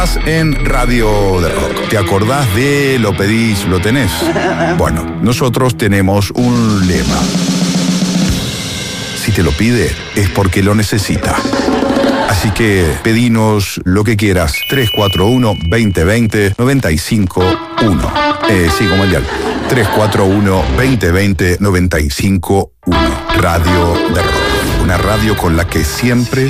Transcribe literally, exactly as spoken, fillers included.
En Radio de Rock. ¿Te acordás de lo pedís, lo tenés? Bueno, nosotros tenemos un lema. Si te lo pide, es porque lo necesita. Así que pedinos lo que quieras. tres cuatro uno, veinte veinte, noventa y cinco uno. Eh, sí, como el dial. tres cuatro uno, veinte veinte, noventa y cinco uno. Radio de Rock. Una radio con la que siempre